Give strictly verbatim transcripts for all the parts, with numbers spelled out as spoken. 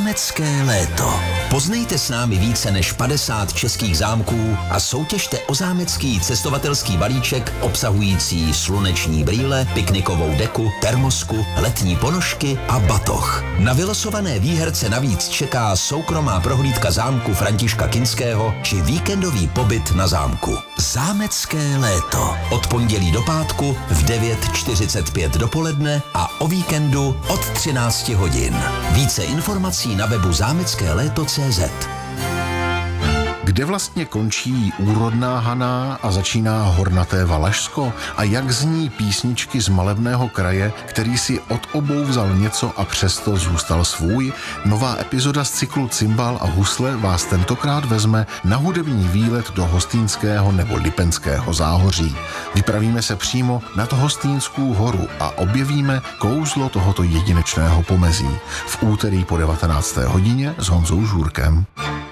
Zámecké léto. Poznejte s námi více než padesát českých zámků a soutěžte o zámecký cestovatelský balíček obsahující sluneční brýle, piknikovou deku, termosku, letní ponožky a batoh. Na vylosované výherce navíc čeká soukromá prohlídka zámku Františka Kinského či víkendový pobyt na zámku. Zámecké léto. Od pondělí do pátku v devět čtyřicet pět dopoledne a o víkendu od třináct hodin. Více informací na webu zámecké léto tečka cé zet. Kde vlastně končí úrodná Haná a začíná hornaté Valašsko? A jak zní písničky z malebného kraje, který si od obou vzal něco a přesto zůstal svůj? Nová epizoda z cyklu Cimbál a husle vás tentokrát vezme na hudební výlet do Hostýnského nebo Lipenského záhoří. Vypravíme se přímo nad Hostýnskou horu a objevíme kouzlo tohoto jedinečného pomezí. V úterý po devatenácté hodině s Honzou Žůrkem.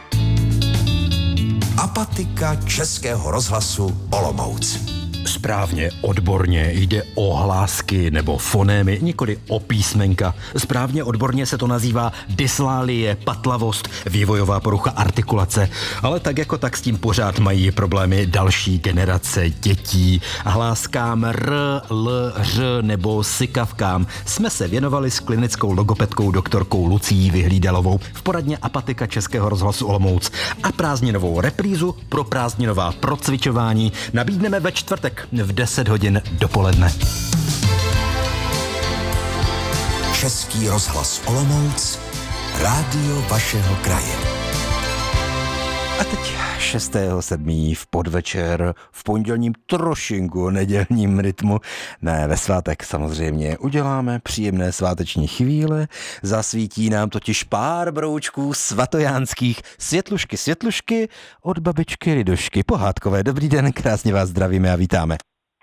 Apatika Českého rozhlasu Olomouc. Správně, odborně jde o hlásky nebo fonémy, nikoli o písmenka. Správně odborně se to nazývá dyslálie, patlavost, vývojová porucha artikulace. Ale tak jako tak s tím pořád mají problémy další generace dětí. Hláskám r, l, ř nebo sykavkám jsme se věnovali s klinickou logopedkou doktorkou Lucií Vyhlídalovou v poradně Apatika Českého rozhlasu Olomouc. A prázdninovou reprízu pro prázdninová procvičování nabídneme ve čtvrtek v deset hodin dopoledne. Český rozhlas Olomouc, rádio vašeho kraje. A teď šestého sedmého v podvečer, v pondělním trošinku nedělním rytmu. Ne, ve svátek samozřejmě uděláme příjemné sváteční chvíle. Zasvítí nám totiž pár broučků svatojánských světlušky, světlušky od babičky Lidušky. Pohádkové, dobrý den, krásně vás zdravíme a vítáme.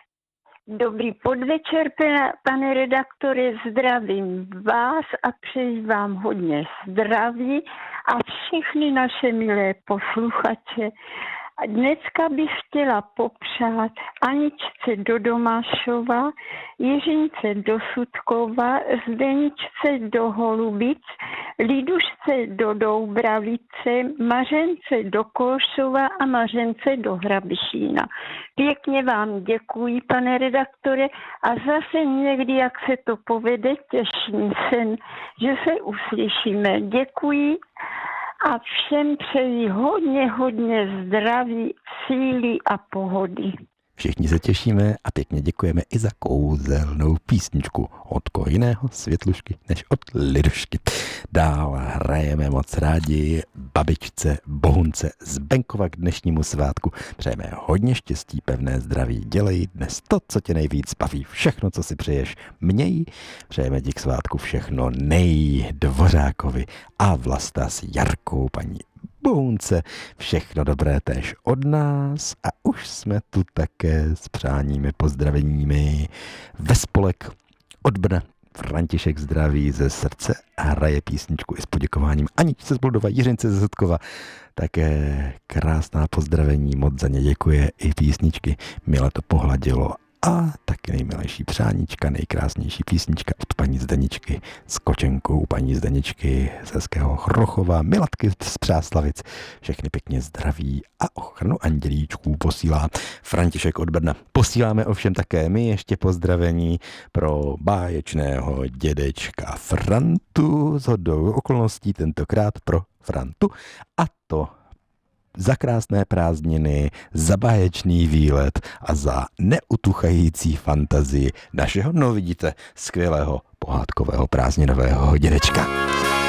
Dobrý podvečer, pane redaktore, zdravím vás a přeji vám hodně zdraví a všechny naše milé posluchače. Dneska bych chtěla popřát Aničce do Domášova, Jiřince do Sutkova, Zdeničce do Holubic, Lidušce do Doubravice, Mařence do Kolšova a Mařence do Hrabišína. Pěkně vám děkuji, pane redaktore, a zase někdy, jak se to povede, těším se, že se uslyšíme. Děkuji. A všem přeji hodně, hodně zdraví, síly a pohody. Všichni se těšíme a pěkně děkujeme i za kouzelnou písničku. Od koho jiného světlušky než od Lidušky. Dál hrajeme moc rádi babičce Bohunce z Benkova k dnešnímu svátku. Přejeme hodně štěstí, pevné zdraví. Dělej dnes to, co tě nejvíc baví. Všechno, co si přeješ, měj. Přejeme ti k svátku všechno nej Dvořákovi a Vlasta s Jarkou, paní Bohunce, všechno dobré též od nás a už jsme tu také s přáními, pozdraveními ve spolek od Brna. František zdraví ze srdce a hraje písničku i s poděkováním Aničce z Bludova, Jiřince ze Sutkova. Také krásná pozdravení, moc za ně děkuje i písničky. Mile to pohladilo a taky nejmilejší přáníčka, nejkrásnější písnička od paní Zdeničky s kočenkou, paní Zdeničky z hezkého Chrochova, Milatky z Přáslavic. Všechny pěkně zdraví a ochranu andělíčků posílá František od Brna. Posíláme ovšem také my ještě pozdravení pro báječného dědečka Frantu, shodou okolností tentokrát pro Frantu, a to za krásné prázdniny, za báječný výlet a za neutuchající fantazii našeho, no vidíte, skvělého pohádkového prázdninového dědečka.